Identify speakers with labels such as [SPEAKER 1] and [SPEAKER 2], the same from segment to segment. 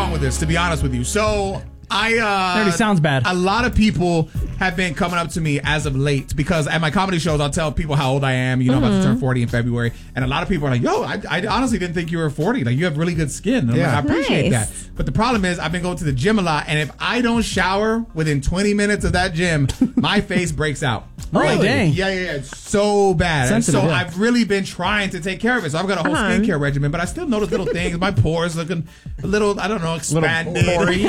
[SPEAKER 1] wrong with this, to be honest with you. So
[SPEAKER 2] It already sounds bad.
[SPEAKER 1] A lot of people have been coming up to me as of late because at my comedy shows, I'll tell people how old I am. I'm about to turn 40 in February. And a lot of people are like, yo, I honestly didn't think you were 40. Like, you have really good skin. I'm like, I appreciate that. But the problem is I've been going to the gym a lot. And if I don't shower within 20 minutes of that gym, my face breaks out.
[SPEAKER 2] Really? Dang.
[SPEAKER 1] Yeah. It's so bad.
[SPEAKER 2] Sensitive,
[SPEAKER 1] and so
[SPEAKER 2] yeah.
[SPEAKER 1] I've really been trying to take care of it. So I've got a whole skincare regimen, but I still notice little things. My pores looking a little, I don't know, expanded.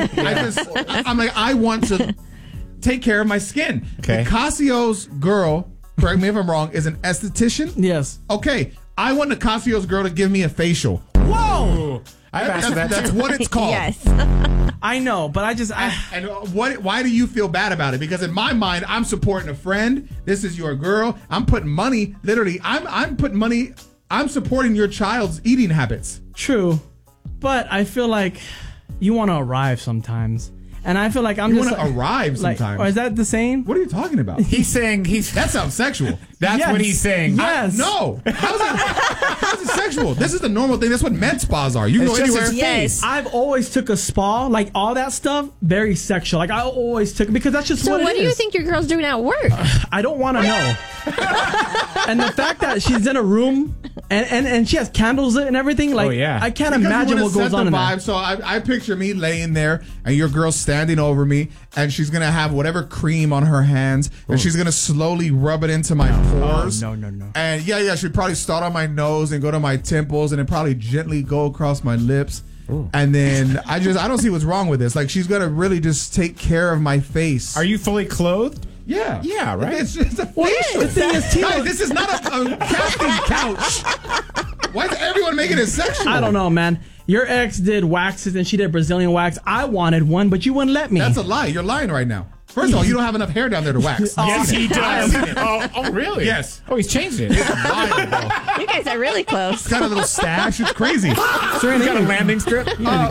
[SPEAKER 1] I'm like, I want to take care of my skin.
[SPEAKER 3] Okay.
[SPEAKER 1] Nicasio's girl, correct me if I'm wrong, is an esthetician.
[SPEAKER 2] Yes.
[SPEAKER 1] Okay. I want Nicasio's girl to give me a facial.
[SPEAKER 2] Whoa!
[SPEAKER 1] That's what it's called.
[SPEAKER 4] Yes.
[SPEAKER 2] I know, but
[SPEAKER 1] And why do you feel bad about it? Because in my mind, I'm supporting a friend. This is your girl. I'm putting money. Literally, I'm putting money. I'm supporting your child's eating habits.
[SPEAKER 2] True, but I feel like you want to arrive sometimes, and I feel like I'm
[SPEAKER 1] You
[SPEAKER 2] just
[SPEAKER 1] want to arrive
[SPEAKER 2] like,
[SPEAKER 1] sometimes.
[SPEAKER 2] or is that the same?
[SPEAKER 1] What are you talking about?
[SPEAKER 3] He's saying
[SPEAKER 1] That sounds sexual.
[SPEAKER 3] That's
[SPEAKER 2] Yes.
[SPEAKER 3] what he's saying.
[SPEAKER 2] Yes.
[SPEAKER 1] No. How's it sexual? This is the normal thing. That's what med spas are. You can
[SPEAKER 3] It's
[SPEAKER 1] go
[SPEAKER 3] just
[SPEAKER 1] anywhere.
[SPEAKER 3] his
[SPEAKER 4] Yes.
[SPEAKER 2] I've always took a spa, like all that stuff, very sexual. Like I always took because that's just
[SPEAKER 4] So
[SPEAKER 2] what it
[SPEAKER 4] what
[SPEAKER 2] is.
[SPEAKER 4] do you think your girl's doing at work?
[SPEAKER 2] I don't want to know. And the fact that she's in a room and she has candles lit and everything, like I can't
[SPEAKER 1] Because you
[SPEAKER 2] imagine
[SPEAKER 1] wanna
[SPEAKER 2] what goes
[SPEAKER 1] set
[SPEAKER 2] on
[SPEAKER 1] the
[SPEAKER 2] in
[SPEAKER 1] vibe.
[SPEAKER 2] there.
[SPEAKER 1] So I picture me laying there and your girl standing over me and she's going to have whatever cream on her hands and she's going to slowly rub it into my pores.
[SPEAKER 2] No.
[SPEAKER 1] And she'd probably start on my nose and go to my temples and then probably gently go across my lips. Ooh. And then I don't see what's wrong with this. Like, she's going to really just take care of my face.
[SPEAKER 3] Are you fully clothed?
[SPEAKER 1] Yeah.
[SPEAKER 3] Yeah, right?
[SPEAKER 1] It's just a facial.
[SPEAKER 2] The thing is, Tino,
[SPEAKER 1] Guys, this is not a casting couch. Why is everyone making it sexual?
[SPEAKER 2] I don't know, man. Your ex did waxes and she did Brazilian wax. I wanted one, but you wouldn't let me.
[SPEAKER 1] That's a lie. You're lying right now. First of all, you don't have enough hair down there to wax.
[SPEAKER 3] Yes, he does. Oh, really?
[SPEAKER 1] Yes.
[SPEAKER 3] Oh, he's changed it.
[SPEAKER 1] It's lying, bro.
[SPEAKER 4] You guys are really close.
[SPEAKER 1] It's got a little stash. It's crazy.
[SPEAKER 3] He's got a landing strip.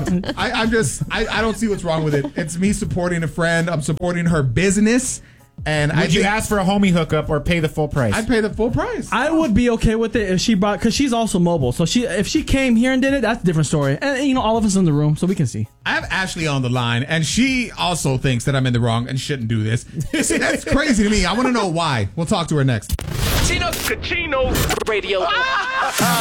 [SPEAKER 1] I don't see what's wrong with it. It's me supporting a friend. I'm supporting her business. And
[SPEAKER 3] Would you ask for a homie hookup or pay the full price?
[SPEAKER 1] I'd pay the full price.
[SPEAKER 2] I would be okay with it if she brought, because she's also mobile. So if she came here and did it, that's a different story. And all of us in the room, so we can see.
[SPEAKER 1] I have Ashley on the line, and she also thinks that I'm in the wrong and shouldn't do this. See, that's crazy to me. I want to know why. We'll talk to her next.
[SPEAKER 5] Chino Radio.